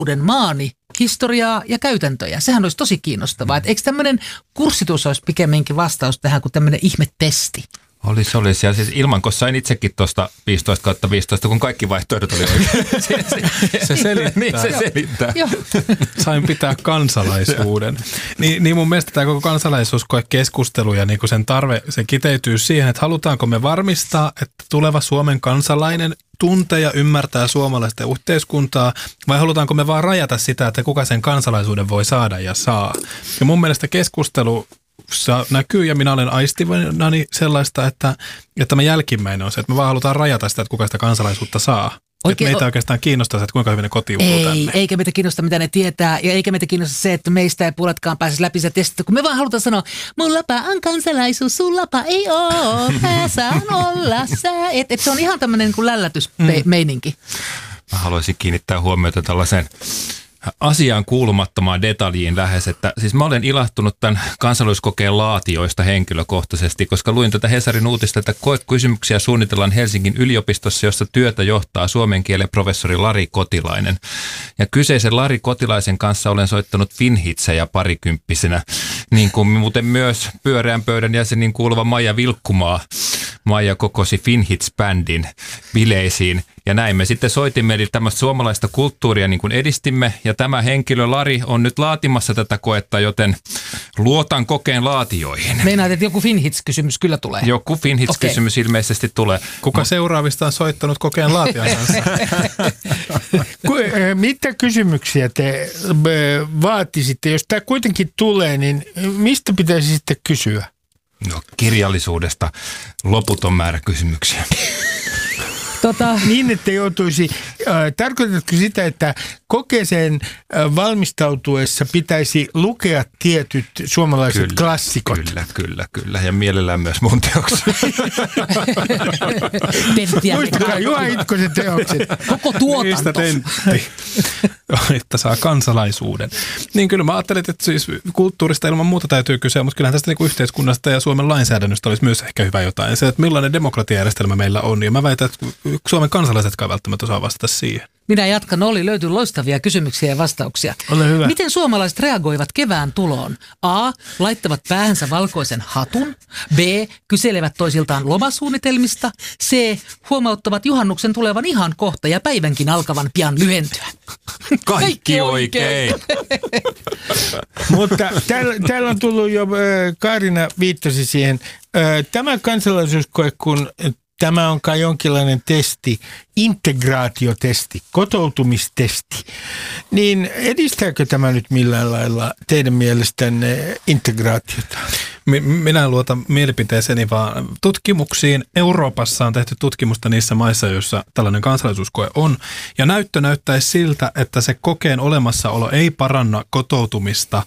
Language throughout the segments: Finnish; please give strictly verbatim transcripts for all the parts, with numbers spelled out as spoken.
uuden maani historiaa ja käytäntöjä. Sehän olisi tosi kiinnostavaa. Et eikö tämmöinen kurssitus olisi pikemminkin vastaus tähän kuin tämmöinen ihmetesti? Olisi, olisi. Ja siis Ilmankos sain itsekin tuosta viisitoista kautta viisitoista, kun kaikki vaihtoehdot oli oikein. Se selittää. Niin, se selittää. Joo. Sain pitää kansalaisuuden. Niin, niin mun mielestä tämä koko kansalaisuuskeskustelu ja niinku sen tarve, se kiteytyy siihen, että halutaanko me varmistaa, että tuleva Suomen kansalainen tuntee ja ymmärtää suomalaista yhteiskuntaa, vai halutaanko me vaan rajata sitä, että kuka sen kansalaisuuden voi saada ja saa. Ja mun mielestä keskustelu näkyy, ja minä olen aistivani sellaista, että, että tämä jälkimmäinen on se, että me vaan halutaan rajata sitä, että kuka sitä kansalaisuutta saa. Oikein, että meitä oikeastaan kiinnostaa se, että kuinka hyvin ne kotiutuu ei, tänne. Eikä meitä kiinnosta, mitä ne tietää, ja eikä meitä kiinnosta se, että meistä ei puoletkaan pääsisi läpi se testi, kun me vaan halutaan sanoa, mullapa on kansalaisuus, sullapa ei oo, mä saan olla sä. Että et se on ihan tämmöinen niin kuin lällätysmeininki. Mä haluaisin kiinnittää huomiota tällaiseen asiaan kuulumattomaan detaljiin lähes, että siis mä olen ilahtunut tämän kansalaiskokeen laatioista henkilökohtaisesti, koska luin tätä Hesarin uutista, että koekysymyksiä suunnitellaan Helsingin yliopistossa, jossa työtä johtaa suomen kielen professori Lari Kotilainen. Ja kyseisen Lari Kotilaisen kanssa olen soittanut finhitsejä parikymppisenä, niin kuin muuten myös pyöreän pöydän jäseniin kuuluva Maija Vilkkumaa. Maija kokosi Finhits-bändin bileisiin. Ja näin me sitten soitimme, eli tämmöistä suomalaista kulttuuria niin kuin edistimme. Ja tämä henkilö Lari on nyt laatimassa tätä koetta, joten luotan kokeen laatioihin. Meinaat, että joku Finhits-kysymys kyllä tulee. Joku Finhits-kysymys okay. ilmeisesti tulee. Kuka seuraavista on soittanut kokeen laation kanssa? Mitä kysymyksiä te vaatisitte? Jos tämä kuitenkin tulee, niin mistä pitäisi sitten kysyä? No, kirjallisuudesta loputon määrä kysymyksiä. Tota... Niin, että joutuisi, äh, tarkoitatko sitä, että kokeeseen äh, valmistautuessa pitäisi lukea tietyt suomalaiset kyllä, klassikot? Kyllä, kyllä, kyllä. Ja mielellään myös mun teoksia. Muistakaa Juha Itkosen teokset. Koko tuotanto. Tentti, että saa kansalaisuuden. Niin kyllä mä ajattelin, että siis kulttuurista ilman muuta täytyy kysyä, mutta kyllähän tästä niin kuin yhteiskunnasta ja Suomen lainsäädännöstä olisi myös ehkä hyvä jotain. Se, että millainen demokratiajärjestelmä meillä on. Ja mä väitän, että Suomen kansalaisetkaan välttämättä osaa vastata siihen. Minä jatkan. Oli löytyy loistavia kysymyksiä ja vastauksia. Ole hyvä. Miten suomalaiset reagoivat kevään tuloon? A. Laittavat päähänsä valkoisen hatun. B. Kyselevät toisiltaan lomasuunnitelmista. C. Huomauttavat juhannuksen tulevan ihan kohta ja päivänkin alkavan pian lyhentyä. Kaikki, Kaikki oikein. Mutta täällä, täällä on tullut jo, Kaarina viittasi siihen, tämä kansalaisuuskoe, kun tämä on kai jonkinlainen testi, integraatiotesti, kotoutumistesti. Niin edistääkö tämä nyt millään lailla teidän mielestänne integraatiota? Minä luotan mielipiteeseeni vaan tutkimuksiin. Euroopassa on tehty tutkimusta niissä maissa, joissa tällainen kansalaisuuskoe on. Ja näyttö näyttäisi siltä, että se kokeen olemassaolo ei paranna kotoutumista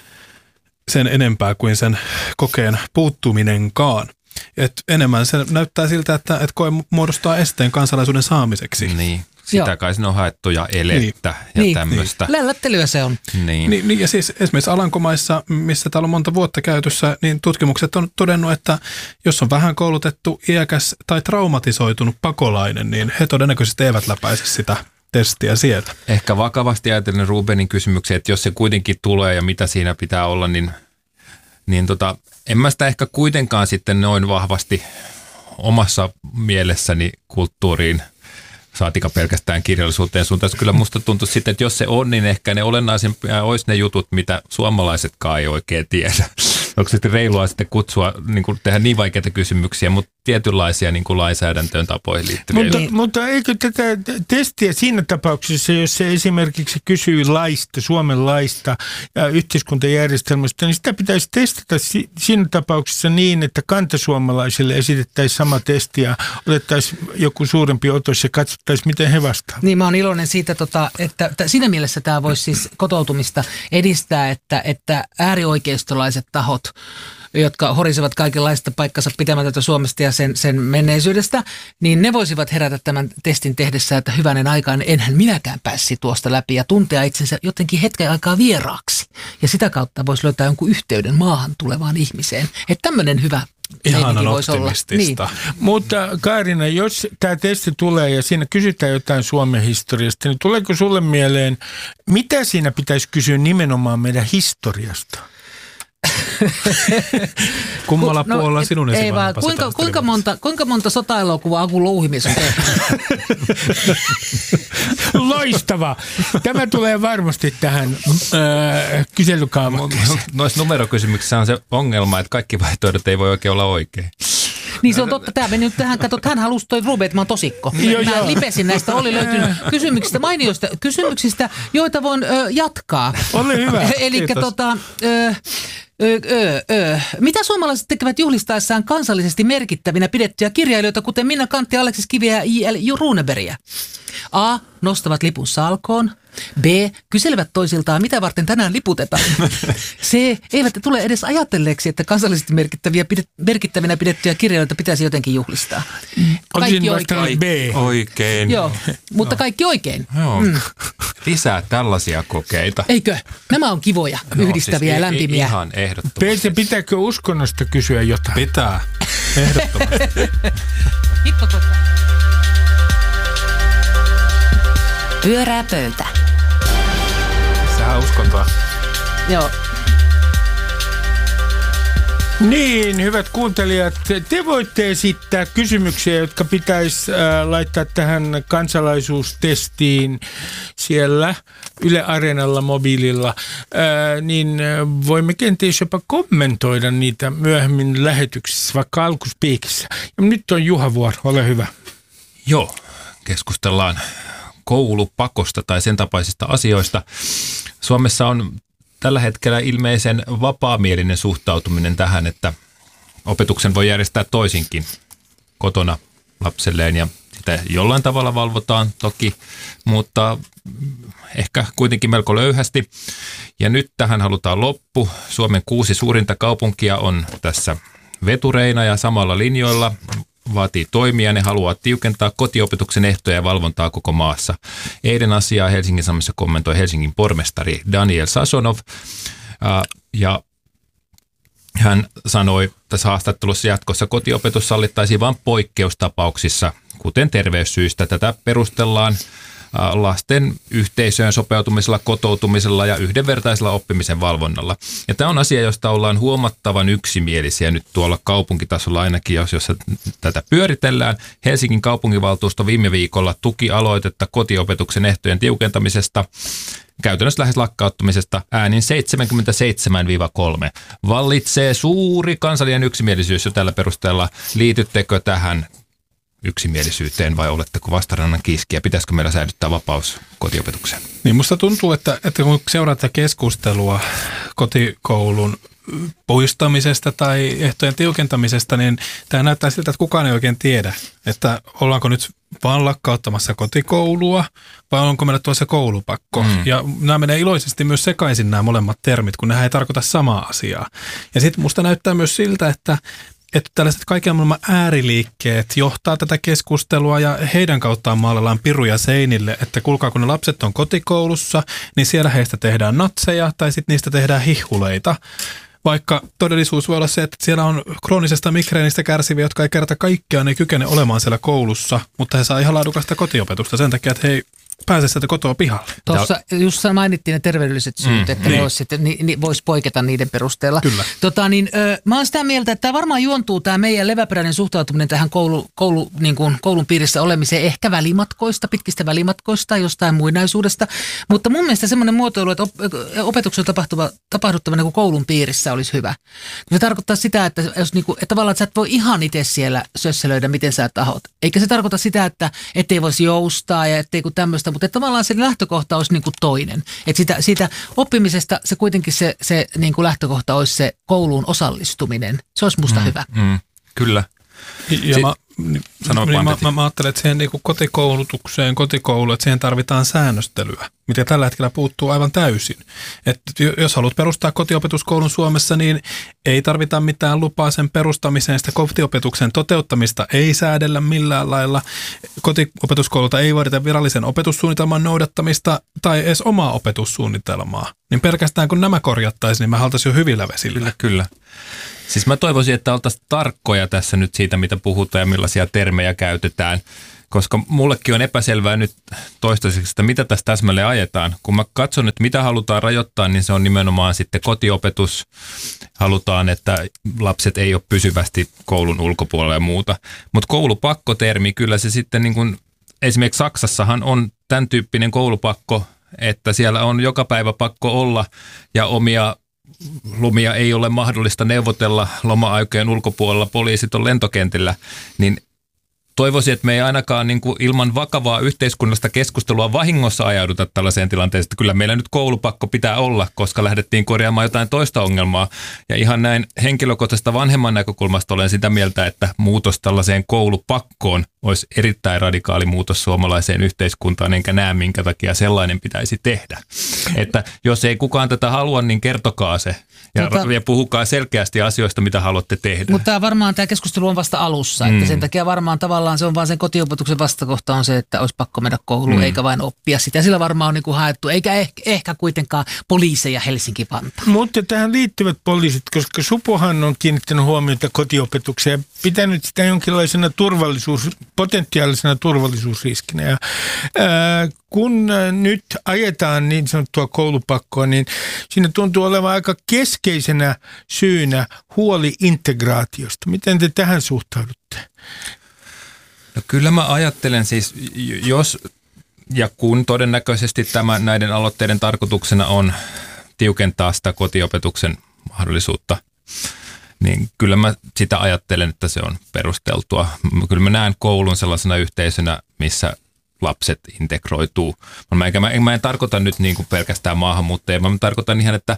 sen enempää kuin sen kokeen puuttuminenkaan. Et enemmän se näyttää siltä, että, että koe muodostaa esteen kansalaisuuden saamiseksi. Niin, sitä Joo. kai sinne on haettu ja elettä niin. ja niin. tämmöistä. Niin. Lällättelyä se on. Niin. Niin, niin. Ja siis esimerkiksi Alankomaissa, missä täällä on monta vuotta käytössä, niin tutkimukset on todennut, että jos on vähän koulutettu, iäkäs tai traumatisoitunut pakolainen, niin he todennäköisesti eivät läpäise sitä testiä sieltä. Ehkä vakavasti ajatellen Rubenin kysymyksiä, että jos se kuitenkin tulee ja mitä siinä pitää olla, niin... Niin tota, en mä sitä ehkä kuitenkaan sitten noin vahvasti omassa mielessäni kulttuuriin, saatika pelkästään kirjallisuuteen suuntaan. Kyllä musta tuntuu sitten, että jos se on, niin ehkä ne olennaisempia olisi ne jutut, mitä suomalaisetkaan ei oikein tiedä. Onko sitten reilua sitten kutsua, niin kuin tehdä niin vaikeita kysymyksiä, mutta tietynlaisia niin kuin lainsäädäntöön tapoihin liittyviä. Mutta, mutta eikö tätä testiä siinä tapauksessa, jos se esimerkiksi kysyy laista, Suomen laista ja yhteiskuntajärjestelmästä, niin sitä pitäisi testata siinä tapauksessa niin, että kantasuomalaisille esitettäisiin sama testi ja otettaisiin joku suurempi otos ja katsottaisiin, miten he vastaavat. Niin, mä oon iloinen siitä, tota, että siinä mielessä tämä voisi siis kotoutumista edistää, että, että äärioikeistolaiset tahot, jotka horisevat kaikenlaista paikkansa pitämätöntä Suomesta ja sen, sen menneisyydestä, niin ne voisivat herätä tämän testin tehdessä, että hyvänen aikaan enhän minäkään pääsisi tuosta läpi ja tuntea itsensä jotenkin hetken aikaa vieraaksi. Ja sitä kautta voisi löytää jonkun yhteyden maahan tulevaan ihmiseen. Että tämmöinen hyvä Ihanan voisi olla. optimistista. Niin. Mutta Kaarina, jos tämä testi tulee ja siinä kysytään jotain Suomen historiasta, niin tuleeko sulle mieleen, mitä siinä pitäisi kysyä nimenomaan meidän historiasta? Kummalla no, puolella sinun ei, ei vaan, kuinka, kuinka, monta, kuinka monta sota-elokuvaa Aku Louhimies on tehnyt? Loistava! Tämä tulee varmasti tähän äh, kyselykaamakkeeseen. Noissa numerokysymyksissä on se ongelma, että kaikki vaihtoehdot ei voi oikein olla oikein. Niin se on totta. Tämä meni nyt tähän, kato, hän halusi toi Ruben, että mä oon tosikko. Joo, mä joo. lipesin näistä, oli löytynyt kysymyksistä, mainioista kysymyksistä, joita voin ö, jatkaa. Ole hyvä. Eli tota... Ö, Ö, ö, ö. Mitä suomalaiset tekevät juhlistaessaan kansallisesti merkittävinä pidettyjä kirjailijoita, kuten Minna Canth ja Aleksis Kiviä ja J L Runebergia? A. Nostavat lipun salkoon. B. Kyselevät toisiltaan, mitä varten tänään liputetaan. C. Eivät tule edes ajatelleeksi, että kansallisesti merkittäviä, pidet, merkittävinä pidettyjä kirjailijoita pitäisi jotenkin juhlistaa. Olisin vastannut B. Oikein. Joo, mutta kaikki oikein. Joo. Mm. Lisää tällaisia kokeita. Eikö? Nämä on kivoja, No, yhdistäviä ja siis lämpimiä. Ihan ehdottomasti. B. Pitääkö uskonnosta kysyä jotain? Pitää. Ehdottomasti. Hitto totta. Pyörää pöytä. Sehän on uskontoa. Joo. Niin, hyvät kuuntelijat, te voitte esittää kysymyksiä, jotka pitäisi äh, laittaa tähän kansalaisuustestiin siellä Yle Areenalla mobiililla, äh, niin voimme kenties jopa kommentoida niitä myöhemmin lähetyksissä, vaikka alkuspiikissä. Ja nyt on Juha vuoro, ole hyvä. Joo, keskustellaan koulupakosta tai sen tapaisista asioista. Suomessa on tällä hetkellä ilmeisen vapaamielinen suhtautuminen tähän, että opetuksen voi järjestää toisinkin kotona lapselleen ja sitä jollain tavalla valvotaan toki, mutta ehkä kuitenkin melko löyhästi. Ja nyt tähän halutaan loppu. Suomen kuusi suurinta kaupunkia on tässä vetureina ja samalla linjoilla. Vaatii toimia, ne haluaa tiukentaa kotiopetuksen ehtoja ja valvontaa koko maassa. Eilen asiaa Helsingin Sanomissa kommentoi Helsingin pormestari Daniel Sasonov, ja hän sanoi tässä haastattelussa jatkossa kotiopetus sallittaisiin vain poikkeustapauksissa, kuten terveyssyistä. Tätä perustellaan lasten yhteisöön sopeutumisella, kotoutumisella ja yhdenvertaisella oppimisen valvonnalla. Ja tämä on asia, josta ollaan huomattavan yksimielisiä nyt tuolla kaupunkitasolla ainakin, jos, jos tätä pyöritellään. Helsingin kaupunginvaltuusto viime viikolla tuki aloitetta kotiopetuksen ehtojen tiukentamisesta, käytännössä lähes lakkauttamisesta äänin seitsemänkymmentäseitsemän kolme. Vallitsee suuri kansallinen yksimielisyys jo tällä perusteella. Liityttekö tähän yksimielisyyteen vai oletteko vastarannan kiiskiä? Pitäisikö meillä säilyttää vapaus kotiopetukseen? Niin musta tuntuu, että, että kun seuraatte keskustelua kotikoulun poistamisesta tai ehtojen tiukentamisesta, niin tämä näyttää siltä, että kukaan ei oikein tiedä, että ollaanko nyt vaan lakkauttamassa kotikoulua vai onko meillä tuossa koulupakko. Mm. Ja nämä menee iloisesti myös sekaisin nämä molemmat termit, kun nehän ei tarkoita samaa asiaa. Ja sitten musta näyttää myös siltä, että että tällaiset kaiken maailman ääriliikkeet johtaa tätä keskustelua ja heidän kauttaan maalillaan piruja seinille, että kuulkaa kun ne lapset on kotikoulussa, niin siellä heistä tehdään natseja tai sitten niistä tehdään hihuleita. Vaikka todellisuus voi olla se, että siellä on kroonisesta migreenistä kärsiviä, jotka ei kerta kaikkiaan ei kykene olemaan siellä koulussa, mutta he saa ihan laadukasta kotiopetusta sen takia, että he ei pääse sieltä kotoa pihalle. Tuossa just mainittiin ne terveydelliset syyt, mm, että niin. ne vois, sitten, ni, ni, vois poiketa niiden perusteella. Kyllä. Tota, niin, ö, mä oon sitä mieltä, että tämä varmaan juontuu tämä meidän leväperäinen suhtautuminen tähän koulu, koulu, niin kuin koulun piirissä olemiseen ehkä välimatkoista, pitkistä välimatkoista, jostain muinaisuudesta. Mutta mun mielestä semmoinen muotoilu, että op, opetuksen tapahtuva, tapahduttava niin kuin koulun piirissä olisi hyvä. Se tarkoittaa sitä, että, jos, niin kuin, että tavallaan että sä et voi ihan itse siellä sösselöidä, miten sä tahot. Eikä se tarkoita sitä, että ettei voisi joustaa ja ettei kuin tämmöistä, mutta tavallaan se lähtökohta olisi niin kuin toinen. Että siitä, siitä oppimisesta se kuitenkin se, se niin kuin lähtökohta olisi se kouluun osallistuminen. Se olisi musta mm, hyvä. Mm, kyllä. Ja si- mä, niin, Sano niin, vaan, mä, mä ajattelen, että siihen niin kuin kotikoulutukseen, kotikouluun, että siihen tarvitaan säännöstelyä, mitä tällä hetkellä puuttuu aivan täysin. Että jos haluat perustaa kotiopetuskoulun Suomessa, niin ei tarvita mitään lupaa sen perustamiseen. Sitä kotiopetuksen toteuttamista ei säädellä millään lailla. Kotiopetuskoululta ei vaadita virallisen opetussuunnitelman noudattamista tai edes omaa opetussuunnitelmaa. Niin pelkästään kun nämä korjattaisiin, niin me oltaisiin jo hyvillä vesillä. Kyllä, kyllä. Siis mä toivoisin, että oltaisiin tarkkoja tässä nyt siitä, mitä puhutaan ja millaisia termejä käytetään, koska mullekin on epäselvää nyt toistaiseksi, että mitä tässä täsmälleen ajetaan. Kun mä katson, että mitä halutaan rajoittaa, niin se on nimenomaan sitten kotiopetus. Halutaan, että lapset ei ole pysyvästi koulun ulkopuolella ja muuta. Mutta koulupakkotermi, kyllä se sitten niin kuin, esimerkiksi Saksassahan on tämän tyyppinen koulupakko, että siellä on joka päivä pakko olla ja omia lumia ei ole mahdollista neuvotella loma-aikojen ulkopuolella, poliisit on lentokentillä, niin toivoisin, että me ei ainakaan niin kuin ilman vakavaa yhteiskunnallista keskustelua vahingossa ajauduta tällaiseen tilanteeseen, että kyllä meillä nyt koulupakko pitää olla, koska lähdettiin korjaamaan jotain toista ongelmaa. Ja ihan näin henkilökohtaisesta vanhemman näkökulmasta olen sitä mieltä, että muutos tällaiseen koulupakkoon olisi erittäin radikaali muutos suomalaiseen yhteiskuntaan, enkä näe minkä takia sellainen pitäisi tehdä. Että jos ei kukaan tätä halua, niin kertokaa se. Ja, tota, ja puhukaa selkeästi asioista, mitä haluatte tehdä. Mutta varmaan tämä keskustelu on vasta alussa, että mm. sen takia varmaan tavallaan se on vaan sen kotiopetuksen vastakohta on se, että olisi pakko mennä kouluun, mm. eikä vain oppia sitä. Ja sillä varmaan on niin kuin haettu, eikä ehkä, ehkä kuitenkaan poliiseja Helsinki-Vantaan. Mutta tähän liittyvät poliisit, koska Supohan on kiinnittänyt huomiota kotiopetukseen ja pitänyt sitä jonkinlaisena turvallisuus, potentiaalisena turvallisuusriskinä. Ja, ää, kun nyt ajetaan niin sanottua koulupakkoa, niin siinä tuntuu olevan aika keskeisenä syynä huoli integraatiosta. Miten te tähän suhtaudutte? No kyllä mä ajattelen siis, jos ja kun todennäköisesti tämä, näiden aloitteiden tarkoituksena on tiukentaa sitä kotiopetuksen mahdollisuutta, niin kyllä mä sitä ajattelen, että se on perusteltua. Kyllä mä näen koulun sellaisena yhteisönä, missä lapset integroituu. Mä en, mä en, mä en tarkoita nyt niin kuin pelkästään maahanmuuttajia, mä tarkoitan ihan, että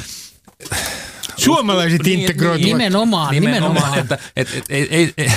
suomalaiset niin, integroituvat. Nimenomaan, nimenomaan. nimenomaan. Että, et, et, ei, ei, ei,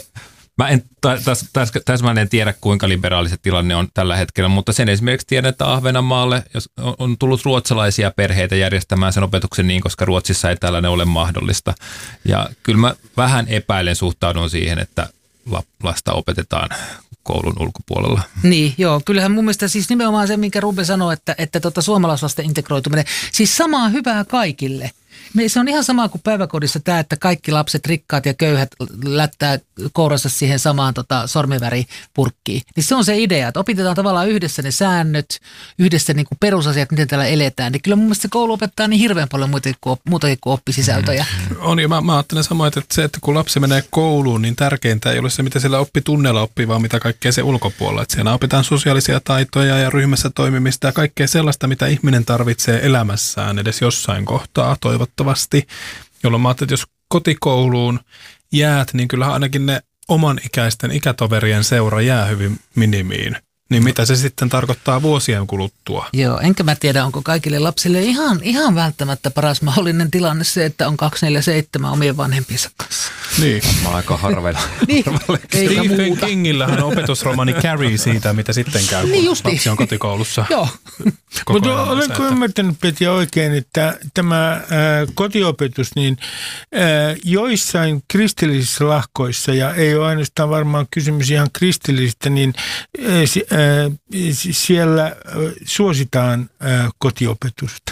mä en täs, täs, täsmälleen tiedä, kuinka liberaali se tilanne on tällä hetkellä, mutta sen esimerkiksi tiedän, että Ahvenanmaalle jos on tullut ruotsalaisia perheitä järjestämään sen opetuksen niin, koska Ruotsissa ei tällainen ole mahdollista. Ja kyllä mä vähän epäilen suhtaudun siihen, että lasta opetetaan koulun ulkopuolella. Niin, joo. Kyllähän mun mielestä siis nimenomaan se, minkä Ruben sanoi, että, että tota suomalaislasten integroituminen, siis samaa hyvää kaikille. Se on ihan sama kuin päiväkodissa tämä, että kaikki lapset, rikkaat ja köyhät lättää kourassa siihen samaan tota, sormiväripurkkiin. Niin se on se idea, että opitetaan tavallaan yhdessä ne säännöt, yhdessä niin kuin perusasiat, miten täällä eletään. Niin kyllä mun mielestä se koulu opettaa niin hirveän paljon muutakin kuin, muutakin kuin oppisisältöjä. Mm. On, ja mä, mä ajattelen samoin, että se, että kun lapsi menee kouluun, niin tärkeintä ei ole se, mitä siellä oppitunneilla oppii, vaan mitä kaikkea se ulkopuolella. Että siellä opitaan sosiaalisia taitoja ja ryhmässä toimimista ja kaikkea sellaista, mitä ihminen tarvitsee elämässään edes jossain kohtaa toivottavasti. Jolloin mä ajattelin, että jos kotikouluun jäät, niin kyllähän ainakin ne oman ikäisten ikätoverien seura jää hyvin minimiin. Niin mitä se sitten tarkoittaa vuosien kuluttua? Joo, enkä mä tiedä, onko kaikille lapsille ihan, ihan välttämättä paras mahdollinen tilanne se, että on kaksi neljä seitsemän omien vanhempiensa kanssa. Niin. Mä oon aika harveilla. niin, Stephen Kingillähän on opetusromaani Carrie siitä, mitä sitten käy, kun niin lapsi on kotikoulussa. Joo. Mutta olenko ymmärtänyt, Petja, oikein, että tämä ä, kotiopetus, niin ä, joissain kristillisissä lahkoissa, ja ei ole ainoastaan varmaan kysymys ihan kristillisistä, niin ä, ä, siellä ä, suositaan ä, kotiopetusta.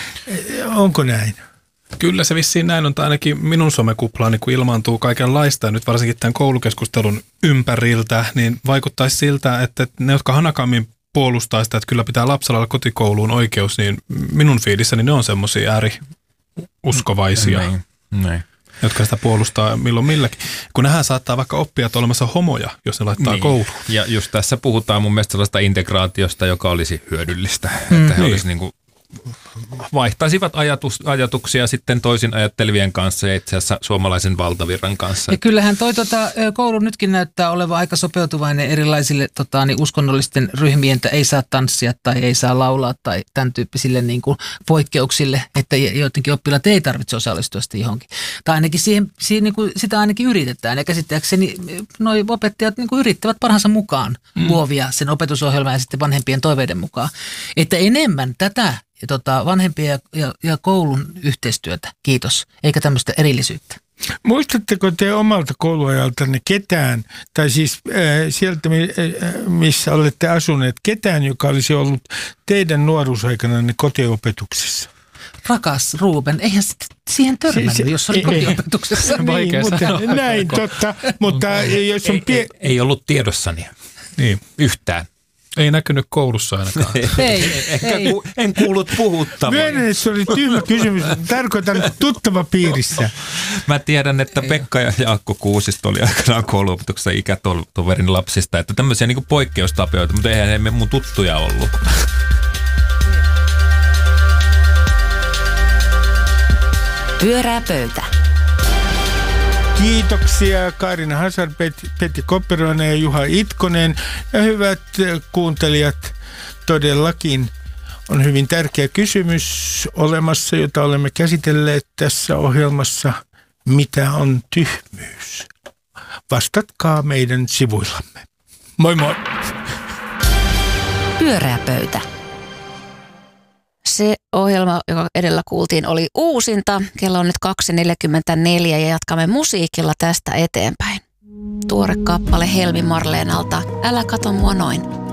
Ä, onko näin? Kyllä se vissiin näin on, tai ainakin minun somekuplaani, kun ilmaantuu kaikenlaista, ja nyt varsinkin tämän koulukeskustelun ympäriltä, niin vaikuttaisi siltä, että ne, jotka hanakammin puolustaa sitä, että kyllä pitää lapsella olla kotikouluun oikeus, niin minun fiilissäni ne on semmoisia ääriuskovaisia, näin, näin. jotka sitä puolustaa milloin milläkin. Kun nehän saattaa vaikka oppia, että olemassa homoja, jos ne laittaa niin kouluun. Ja just tässä puhutaan mun mielestä sellaista integraatiosta, joka olisi hyödyllistä, mm, että he niin. olisi niin kuin vaihtaisivat ajatus, ajatuksia sitten toisin ajattelevien kanssa ja itse asiassa suomalaisen valtavirran kanssa. Ja kyllähän toi tota, koulu nytkin näyttää olevan aika sopeutuvainen erilaisille tota, niin uskonnollisten ryhmien, että ei saa tanssia tai ei saa laulaa tai tämän tyyppisille niin kuin poikkeuksille, että joidenkin oppilaat ei tarvitse osallistua sitten johonkin. Tai ainakin siihen, siihen niin kuin sitä ainakin yritetään ja käsittääkseni noi opettajat niin kuin yrittävät parhaansa mukaan mm. luovia sen opetusohjelman ja sitten vanhempien toiveiden mukaan. Että enemmän tätä tota, vanhempien ja, ja, ja koulun yhteistyötä, kiitos, eikä tämmöistä erillisyyttä. Muistatteko te omalta kouluajaltanne ketään, tai siis äh, sieltä, äh, missä olette asuneet, ketään, joka olisi ollut teidän nuoruusaikananne kotiopetuksessa? Rakas Ruben, eihän siihen törmännyt, se, se, jos oli ei, kotiopetuksessa. Niin, mutta, näin, totta, mutta jos on... Ei, Pie- ei, ei ollut tiedossani Niin. yhtään. Ei näkynyt koulussa ainakaan. Ei, Ehkä ei. ku, en kuullut puhuttavan. Myönnän, että se oli tyhmä kysymys. Tarkoitan tuttava piirissä. Mä tiedän, että Pekka ja Jaakko Kuusisto oli aikanaan kouluopetuksessa ikätoverin lapsista, että tämmöisiä niin poikkeustapioita, mutta eihän ne mun tuttuja ollut. Pyörää pöytä. Kiitoksia Kaarina Hazard, Pet- Petri Kopperoinen ja Juha Itkonen. Ja hyvät kuuntelijat, todellakin on hyvin tärkeä kysymys olemassa, jota olemme käsitelleet tässä ohjelmassa. Mitä on tyhmyys? Vastatkaa meidän sivuillamme. Moi moi! Pyörää pöytä. Se ohjelma, joka edellä kuultiin, oli uusinta. Kello on nyt kaksi neljäkymmentäneljä ja jatkamme musiikilla tästä eteenpäin. Tuore kappale Helmi Marleenalta. Älä kato mua noin.